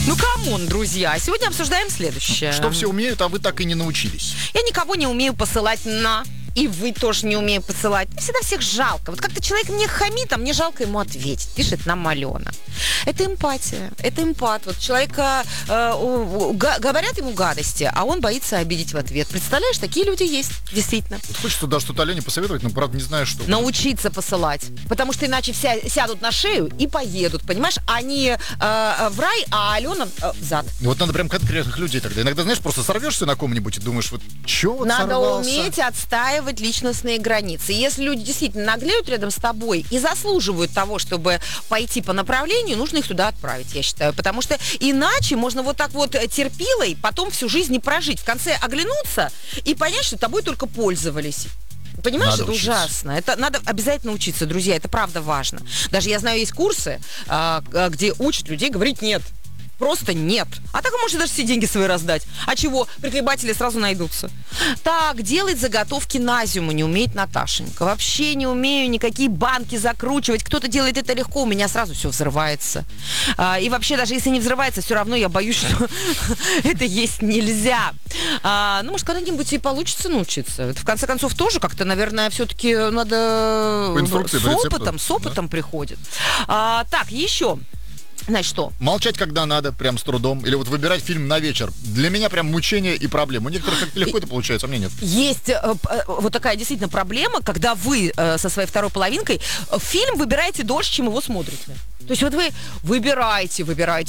Ну, камон, друзья, сегодня обсуждаем следующее. Что все умеют, а вы так и не научились. Я никого не умею посылать на... И вы тоже не умеете посылать. Мне всегда всех жалко. Вот как-то человек мне хамит, а мне жалко ему ответить. Пишет нам Алена. Это эмпатия. Это эмпат. Вот человека говорят ему гадости, а он боится обидеть в ответ. Представляешь, такие люди есть. Действительно. Вот хочется, да, что-то Алене посоветовать, но, правда, не знаю, что. Научиться посылать. Потому что иначе сядут на шею и поедут. Понимаешь? Они в рай, а Алена в зад. Вот надо прям конкретных людей тогда. Иногда, знаешь, просто сорвешься на ком-нибудь и думаешь, вот, чё вот надо сорвался? уметь отстаивать личностные границы. Если люди действительно наглеют рядом с тобой и заслуживают того, чтобы пойти по направлению, нужно их туда отправить, я считаю. Потому что иначе можно вот так вот терпилой потом всю жизнь не прожить. В конце оглянуться и понять, что тобой только пользовались. Понимаешь, Надо это учиться. ужасно. Это надо обязательно учиться, друзья. Это правда важно. Даже я знаю, есть курсы, где учат людей говорить «нет». Просто нет. А так вы можете даже все деньги свои раздать. А чего? Прихлебатели сразу найдутся. Так, делать заготовки на зиму не умеет Наташенька. Вообще не умею никакие банки закручивать. Кто-то делает это легко, у меня сразу все взрывается. И вообще, даже если не взрывается, все равно я боюсь, что это есть нельзя. Ну, может, когда-нибудь и получится научиться. Это, в конце концов, тоже как-то, наверное, все-таки надо... По инструкции, по рецепту. С опытом приходит. Так, еще... Значит, что? Молчать, когда надо, прям с трудом. Или вот выбирать фильм на вечер. Для меня прям мучение и проблема. У некоторых как-то легко это получается, а мне нет. Есть вот такая действительно проблема, когда вы со своей второй половинкой фильм выбираете дольше, чем его смотрите. То есть вот вы выбираете,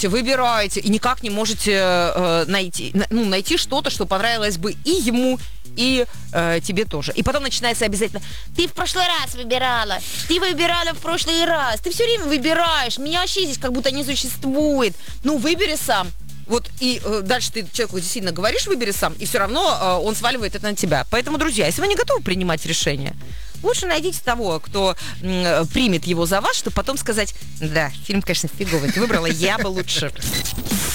и никак не можете найти что-то, что понравилось бы и ему, и тебе тоже. И потом начинается обязательно: ты в прошлый раз выбирала, ты выбирала в прошлый раз, ты все время выбираешь, меня вообще здесь как будто не существует. Ну, выбери сам. Вот и дальше ты человеку действительно говоришь «выбери сам», и все равно он сваливает это на тебя. Поэтому, друзья, если вы не готовы принимать решение, лучше найдите того, кто примет его за вас, чтобы потом сказать: да, фильм, конечно, фиговый, ты выбрала, я бы лучше.